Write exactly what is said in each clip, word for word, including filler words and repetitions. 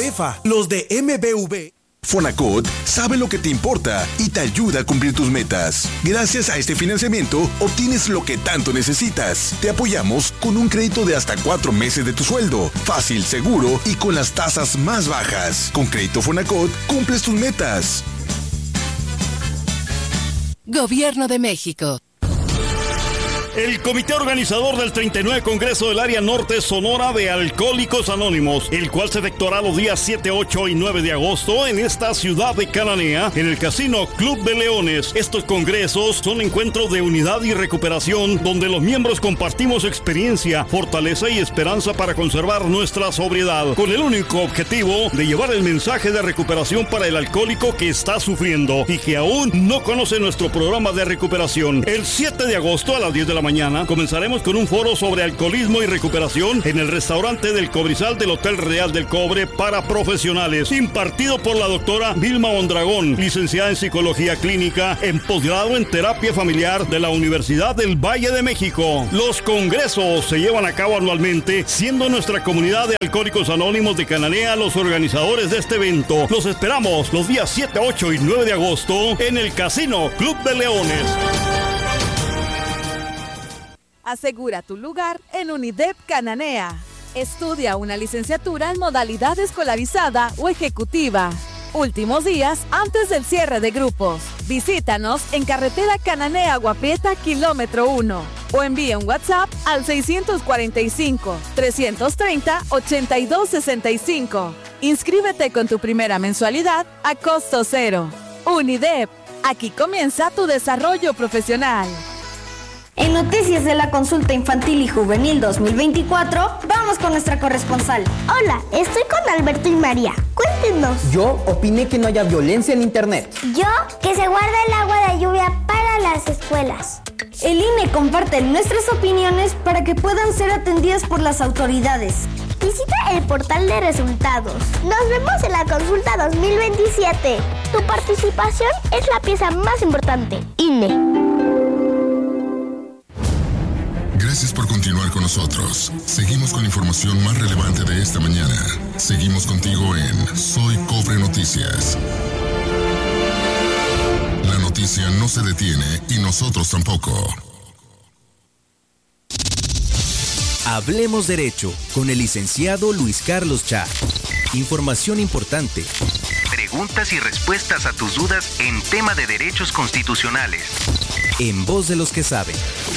Banefa, los de M B V. Fonacot sabe lo que te importa y te ayuda a cumplir tus metas. Gracias a este financiamiento, obtienes lo que tanto necesitas. Te apoyamos con un crédito de hasta cuatro meses de tu sueldo. Fácil, seguro y con las tasas más bajas. Con Crédito Fonacot, cumples tus metas. Gobierno de México. El comité organizador del treinta y nueve Congreso del Área Norte Sonora de Alcohólicos Anónimos, el cual se efectuará los días siete, ocho y nueve de agosto en esta ciudad de Cananea, en el Casino Club de Leones. Estos congresos son encuentros de unidad y recuperación, donde los miembros compartimos experiencia, fortaleza y esperanza para conservar nuestra sobriedad, con el único objetivo de llevar el mensaje de recuperación para el alcohólico que está sufriendo y que aún no conoce nuestro programa de recuperación. El siete de agosto a las diez de la mañana comenzaremos con un foro sobre alcoholismo y recuperación en el restaurante del Cobrizal del Hotel Real del Cobre para profesionales, impartido por la doctora Vilma Mondragón, licenciada en Psicología Clínica, en posgrado en Terapia Familiar de la Universidad del Valle de México. Los congresos se llevan a cabo anualmente, siendo nuestra comunidad de Alcohólicos Anónimos de Cananea los organizadores de este evento. Los esperamos los días siete, ocho y nueve de agosto en el Casino Club de Leones. Asegura tu lugar en UNIDEP Cananea. Estudia una licenciatura en modalidad escolarizada o ejecutiva. Últimos días antes del cierre de grupos. Visítanos en carretera Cananea Agua Prieta, kilómetro uno. O envía un WhatsApp al seiscientos cuarenta y cinco, trescientos treinta, ochenta y dos sesenta y cinco. Inscríbete con tu primera mensualidad a costo cero. UNIDEP. Aquí comienza tu desarrollo profesional. En Noticias de la Consulta Infantil y Juvenil dos mil veinticuatro, vamos con nuestra corresponsal. Hola, estoy con Alberto y María. Cuéntenos. Yo opiné que no haya violencia en internet. Yo, que se guarda el agua de lluvia para las escuelas. El I N E comparte nuestras opiniones para que puedan ser atendidas por las autoridades. Visita el portal de resultados. Nos vemos en la consulta dos mil veintisiete. Tu participación es la pieza más importante. I N E. Gracias por continuar con nosotros. Seguimos con la información más relevante de esta mañana. Seguimos contigo en Soy Cobre Noticias. La noticia no se detiene y nosotros tampoco. Hablemos Derecho con el licenciado Luis Carlos Cha. Información importante. Preguntas y respuestas a tus dudas en tema de derechos constitucionales. En voz de los que saben.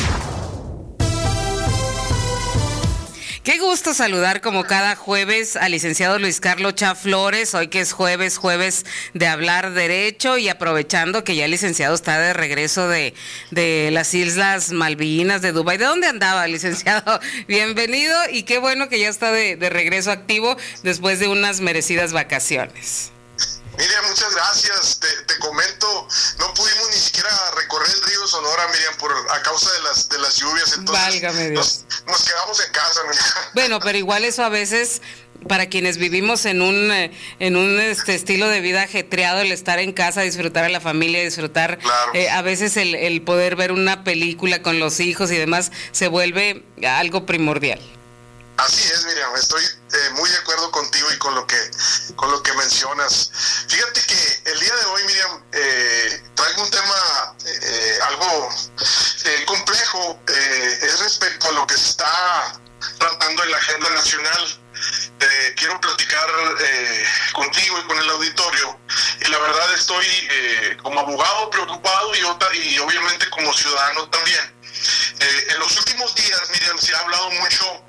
Qué gusto saludar como cada jueves al licenciado Luis Carlos Cha Flores, hoy que es jueves, jueves de hablar derecho, y aprovechando que ya el licenciado está de regreso de, de las Islas Malvinas, de Dubái. ¿De dónde andaba, licenciado? Bienvenido, y qué bueno que ya está de, de regreso activo después de unas merecidas vacaciones. Miriam, muchas gracias. Te, te comento, no pudimos ni siquiera recorrer el río Sonora, Miriam, por a causa de las de las lluvias. Entonces Válgame Dios. Nos, nos quedamos en casa, Miriam. Bueno, pero igual eso a veces, para quienes vivimos en un en un este estilo de vida ajetreado, el estar en casa, disfrutar a la familia, disfrutar, claro. eh, a veces el, el poder ver una película con los hijos y demás se vuelve algo primordial. Así es, Miriam, estoy eh, muy de acuerdo contigo y con lo que con lo que mencionas. Fíjate que el día de hoy, Miriam, eh, traigo un tema eh, algo eh, complejo, eh, es respecto a lo que se está tratando en la agenda nacional. Eh, quiero platicar eh, contigo y con el auditorio, y la verdad estoy eh, como abogado preocupado y, otra, y obviamente como ciudadano también. Eh, en los últimos días, Miriam, se ha hablado mucho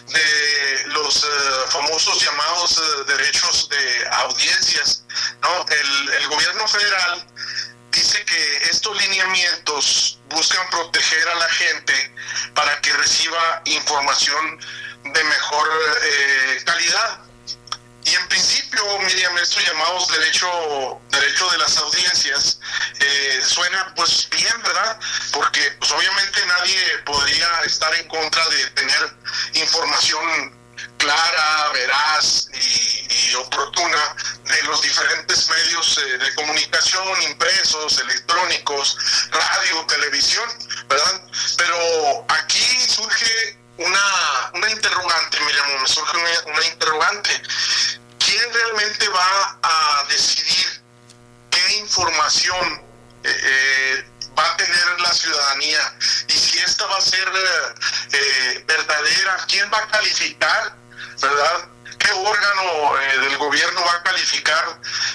de los uh, famosos llamados uh, derechos de audiencias, ¿no? El, el gobierno federal dice que estos lineamientos buscan proteger a la gente para que reciba información de mejor eh, calidad. Y en principio, Miriam, estos llamados derecho derecho de las audiencias eh, suena pues bien, ¿verdad? Porque pues obviamente nadie podría estar en contra de tener información clara, veraz y, y oportuna de los diferentes medios eh, de comunicación, impresos, electrónicos, radio, televisión, ¿verdad? Pero aquí surge una, una interrogante, Miriam, me surge una, una interrogante. ¿Quién ¿quién realmente va a decidir qué información eh, eh, va a tener la ciudadanía? Y si esta va a ser eh, verdadera, ¿quién va a calificar, verdad? ¿Qué órgano eh, del gobierno va a calificar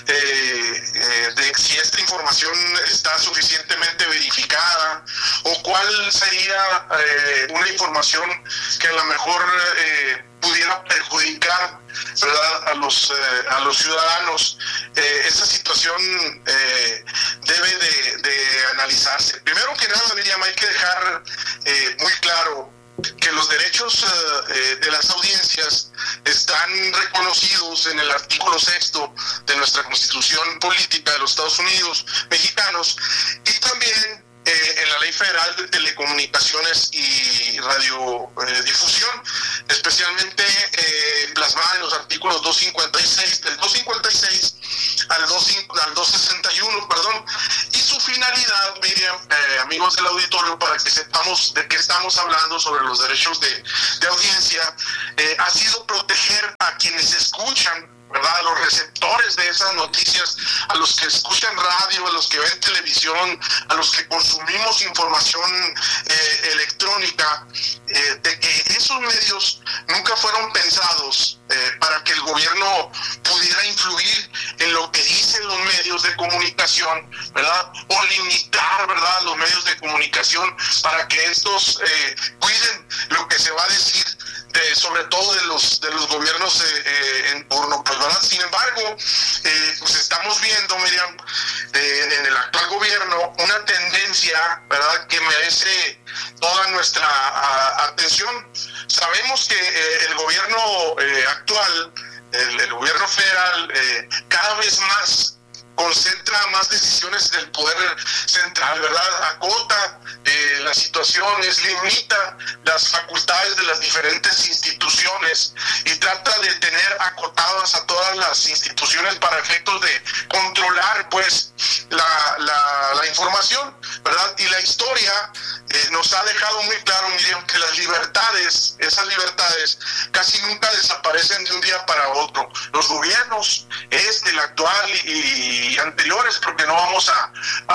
eh, eh, de si esta información está suficientemente verificada? ¿O cuál sería eh, una información que a lo mejor eh, pudiera perjudicar, ¿verdad?, a los, eh, a los ciudadanos? Eh, esa situación eh, debe de, de analizarse. Primero que nada, Miriam, hay que dejar eh, muy claro que los derechos uh, de las audiencias están reconocidos en el artículo sexto de nuestra Constitución Política de los Estados Unidos Mexicanos, y también eh, en la Ley Federal de Telecomunicaciones y Radiodifusión, eh, especialmente eh, plasmada en los artículos doscientos cincuenta y seis, del doscientos cincuenta y seis al doscientos sesenta y uno, perdón, y su finalidad, Miriam, eh, amigos del auditorio, para que sepamos de qué estamos hablando sobre los derechos de, de audiencia, eh, ha sido proteger a quienes escuchan, ¿verdad?, a los receptores de esas noticias, a los que escuchan radio, a los que ven televisión, a los que consumimos información eh, electrónica, eh, de que esos medios nunca fueron pensados eh, para que el gobierno pudiera influir en lo que dicen los medios de comunicación, ¿verdad?, o limitar, ¿verdad?, los medios de comunicación para que estos eh, cuiden lo que se va a decir, de, sobre todo de los de los gobiernos eh, eh, en turno, pues, ¿verdad? Sin embargo, eh, pues estamos viendo, Miriam, eh, en el actual gobierno una tendencia, ¿verdad?, que merece toda nuestra a, atención. Sabemos que eh, el gobierno eh, actual, el, el gobierno federal, eh, cada vez más concentra más decisiones del poder central, ¿verdad? Acota eh, las situaciones, limita las facultades de las diferentes instituciones y trata de tener acotadas a todas las instituciones para efectos de controlar, pues, la, la, la información, ¿verdad? Y la historia eh, nos ha dejado muy claro, Miriam, que las libertades, esas libertades, casi nunca desaparecen de un día para otro. Los gobiernos, este, el actual y, y anteriores, porque no vamos a, a,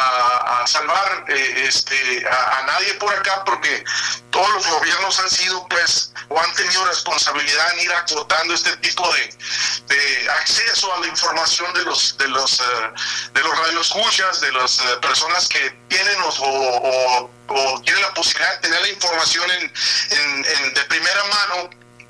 a, a salvar eh, este, a, a nadie por acá, porque todos los gobiernos han sido, pues, o han tenido responsabilidad en ir acotando este tipo de, de acceso a la información de los de los uh, de los radioescuchas, de las uh, personas que tienen o, o, o tienen la posibilidad de tener la información en, en, en de primera mano.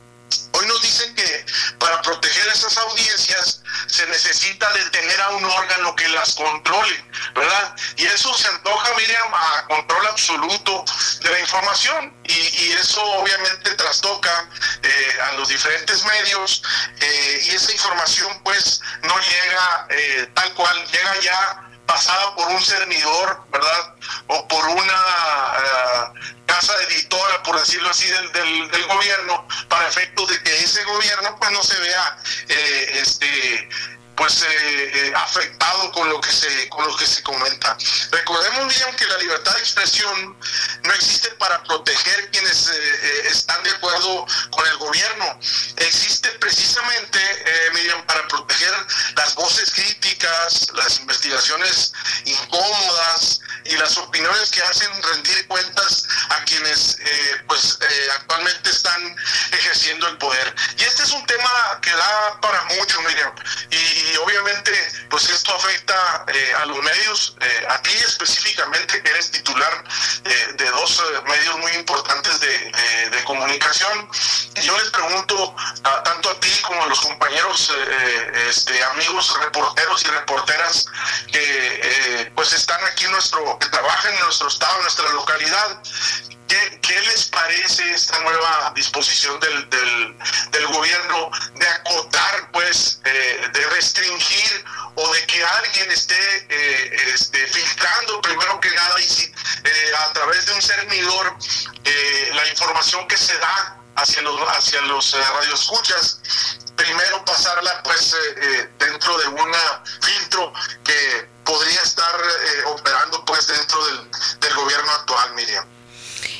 Hoy nos dicen que para proteger esas audiencias se necesita de tener a un órgano que las controle, ¿verdad? Y eso se antoja, Miriam, a control absoluto de la información, y, y eso obviamente trastoca eh, a los diferentes medios, eh, y esa información pues no llega eh, tal cual, llega ya pasada por un cernidor, ¿verdad? O por una uh, casa editora, por decirlo así, del, del, del gobierno, para efectos de que ese gobierno pues no se vea eh, este pues eh, eh, afectado con lo que se con lo que se comenta. Recordemos bien que la libertad de expresión no existe para proteger quienes eh, eh, están de acuerdo con el gobierno. Existe precisamente, eh, Miriam, para proteger las voces críticas, las investigaciones incómodas y las opiniones que hacen rendir cuentas a quienes eh, pues eh, actualmente están ejerciendo el poder. Y este es un tema que da para mucho, Miriam, y Y obviamente, pues esto afecta eh, a los medios, eh, a ti específicamente, que eres titular eh, de dos eh, medios muy importantes de, de, de comunicación. Y yo les pregunto, a, tanto a ti como a los compañeros, eh, este, amigos reporteros y reporteras que eh, pues están aquí en nuestro, que trabajan en nuestro estado, en nuestra localidad, ¿Qué, ¿Qué les parece esta nueva disposición del, del, del gobierno de acotar, pues, eh, de restringir o de que alguien esté eh, este, filtrando, primero que nada, y si, eh, a través de un servidor, eh, la información que se da hacia los, hacia los eh, radioescuchas, primero pasarla, pues, eh, eh, dentro de un filtro que podría estar eh, operando, pues, dentro del, del gobierno actual, Miriam?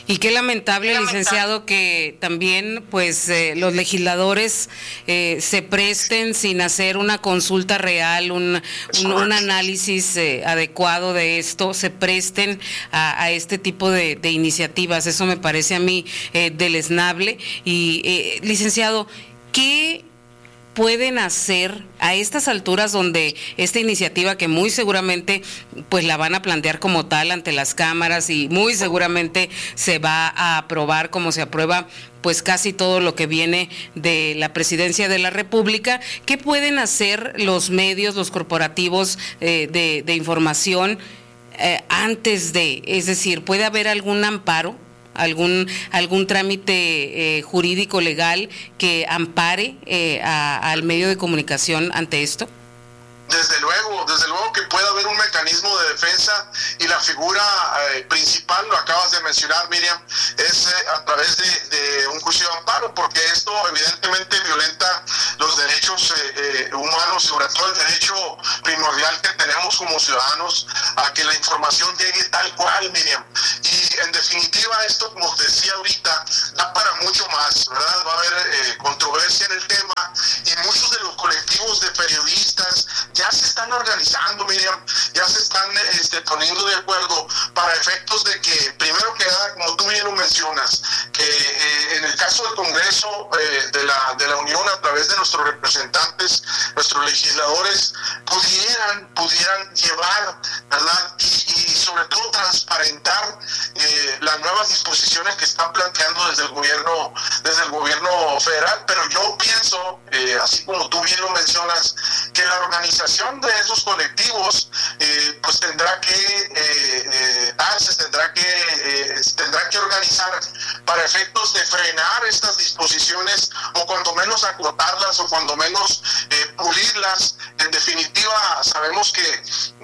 Y qué lamentable, qué licenciado, lamentable. que también pues eh, los legisladores eh, se presten sin hacer una consulta real, un, un, un análisis eh, adecuado de esto, se presten a, a este tipo de, de iniciativas. Eso me parece a mí eh, deleznable. Y eh, licenciado, ¿qué pueden hacer a estas alturas donde esta iniciativa, que muy seguramente pues la van a plantear como tal ante las cámaras y muy seguramente se va a aprobar como se aprueba pues casi todo lo que viene de la Presidencia de la República? ¿Qué pueden hacer los medios, los corporativos eh, de, de información eh, antes de, es decir, puede haber algún amparo? algún algún trámite eh, jurídico legal que ampare eh, a, al medio de comunicación ante esto? Desde luego, desde luego que puede haber un mecanismo de defensa, y la figura eh, principal, lo acabas de mencionar, Miriam, es eh, a través de, de un juicio de amparo, porque esto evidentemente violenta los derechos eh, eh, humanos, sobre todo el derecho primordial que tenemos como ciudadanos a que la información llegue tal cual, Miriam. Y en definitiva esto, como te decía ahorita, da para mucho más, ¿verdad? Va a haber eh, controversia en el tema, y muchos de los colectivos de periodistas ya se están organizando, Miriam, ya se están este, poniendo de acuerdo para efectos de que, primero que nada, como tú bien lo mencionas, que eh, en el caso del Congreso eh, de, la, de la Unión, a través de nuestros representantes, nuestros legisladores, pudieran, pudieran llevar, ¿verdad? Y, y sobre todo transparentar eh, las nuevas disposiciones que están planteando desde el gobierno, desde el gobierno federal. Pero yo pienso, eh, así como tú bien lo mencionas, que la organización de esos colectivos eh, pues tendrá que eh, eh, darse, tendrá que eh, tendrá que organizar para efectos de frenar estas disposiciones, o cuando menos acotarlas, o cuando menos eh, pulirlas. En definitiva, sabemos que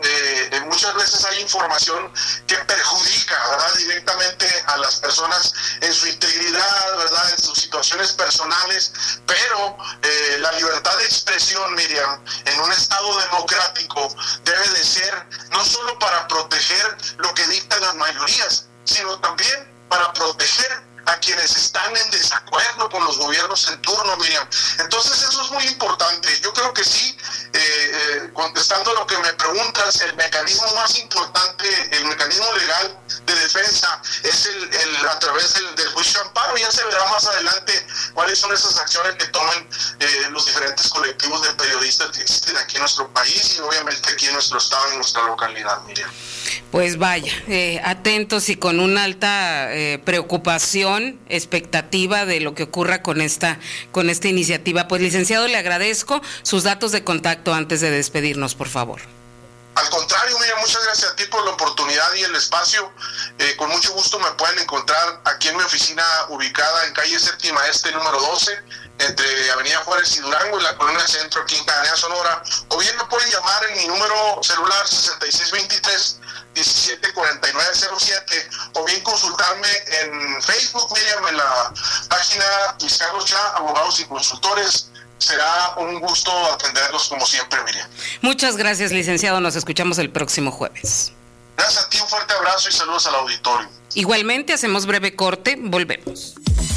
eh, muchas veces hay información que perjudica, ¿verdad?, directamente a las personas en su integridad, ¿verdad?, en sus situaciones personales, pero eh, la libertad de expresión, Miriam, en un estado democrático debe de ser no solo para proteger lo que dictan las mayorías, sino también para proteger a quienes están en desacuerdo con los gobiernos en turno, Miriam. Entonces eso es muy importante. Yo creo que sí, eh, eh, contestando lo que me preguntas, el mecanismo más importante, el mecanismo legal de defensa es el, el a través del, del juicio de amparo. Ya se verá más adelante cuáles son esas acciones que tomen eh, los diferentes colectivos de periodistas que existen aquí en nuestro país, y obviamente aquí en nuestro estado y en nuestra localidad, Miriam. Pues vaya, eh, atentos y con una alta eh, preocupación, expectativa de lo que ocurra con esta, con esta iniciativa. Pues licenciado, le agradezco sus datos de contacto antes de despedirnos, por favor. Al contrario, mira, muchas gracias a ti por la oportunidad y el espacio. Eh, con mucho gusto me pueden encontrar aquí en mi oficina, ubicada en calle Séptima Este, número doce, entre Avenida Juárez y Durango, en la colonia Centro, aquí en Cananea, Sonora. O bien me pueden llamar en mi número celular sesenta y seis veintitrés, diecisiete cuarenta y nueve cero siete, o bien consultarme en Facebook, Miriam, en la página Luis Carlos Chá, Abogados y Consultores. Será un gusto atenderlos como siempre, Miriam. Muchas gracias, licenciado. Nos escuchamos el próximo jueves. Gracias a ti, un fuerte abrazo y saludos al auditorio. Igualmente, hacemos breve corte, volvemos.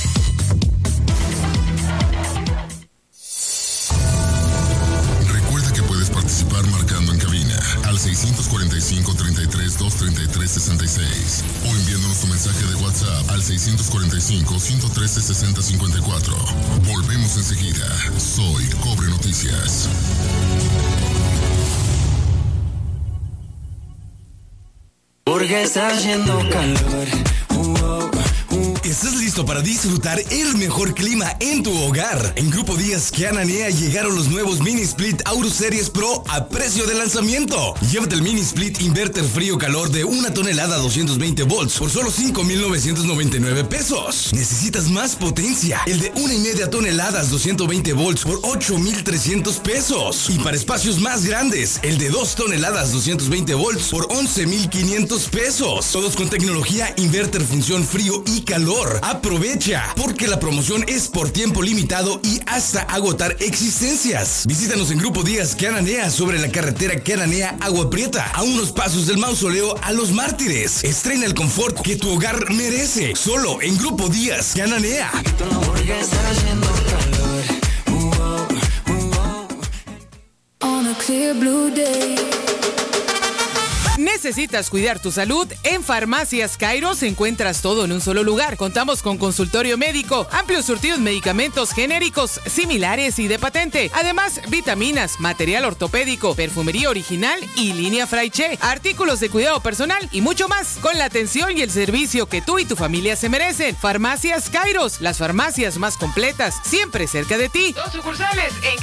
Recuerda que puedes participar marcando en cabina al seiscientos cuarenta y cinco, treinta y tres, doscientos treinta y tres, sesenta y seis o enviándonos tu mensaje de WhatsApp al seiscientos cuarenta y cinco, ciento trece, sesenta cincuenta y cuatro. Volvemos enseguida. Soy Cobre Noticias. Porque está haciendo calor. Uh-oh. ¿Estás listo para disfrutar el mejor clima en tu hogar? En Grupo Díaz Cananea llegaron los nuevos Mini Split Auro Series Pro a precio de lanzamiento. Llévate el Mini Split Inverter Frío Calor de una tonelada doscientos veinte volts por solo cinco mil novecientos noventa y nueve pesos. ¿Necesitas más potencia? El de una y media toneladas doscientos veinte volts por ocho mil trescientos pesos. Y para espacios más grandes, el de dos toneladas doscientos veinte volts por once mil quinientos pesos. Todos con tecnología inverter función frío y calor ganador. Aprovecha, porque la promoción es por tiempo limitado y hasta agotar existencias. Visítanos en Grupo Díaz Cananea sobre la carretera Cananea Agua Prieta, a unos pasos del mausoleo a los mártires. Estrena el confort que tu hogar merece, solo en Grupo Díaz Cananea. On a clear blue day. ¿Necesitas cuidar tu salud? En Farmacias Kairos encuentras todo en un solo lugar. Contamos con consultorio médico, amplios surtidos de medicamentos genéricos, similares y de patente. Además, vitaminas, material ortopédico, perfumería original y línea Fraiche, artículos de cuidado personal y mucho más, con la atención y el servicio que tú y tu familia se merecen. Farmacias Kairos, las farmacias más completas, siempre cerca de ti. Dos sucursales en